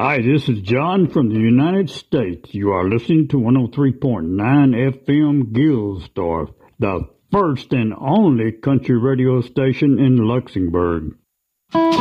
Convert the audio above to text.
Hi, this is John from the United States. You are listening to 103.9 FM Gilsdorf, the first and only country radio station in Luxembourg.